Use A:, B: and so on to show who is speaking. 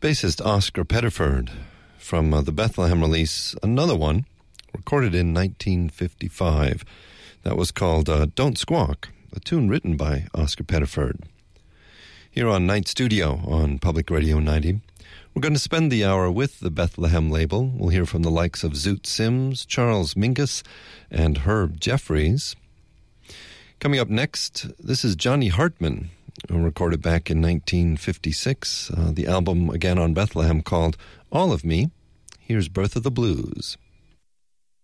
A: bassist Oscar Pettiford from the Bethlehem release, another one recorded in 1955. That was called Don't Squawk, a tune written by Oscar Pettiford. Here on Night Studio on Public Radio 90, we're going to spend the hour with the Bethlehem label. We'll hear from the likes of Zoot Sims, Charles Mingus, and Herb Jeffries. Coming up next, this is Johnny Hartman, recorded back in 1956. The album, again on Bethlehem, called All of Me. Here's Birth of the Blues.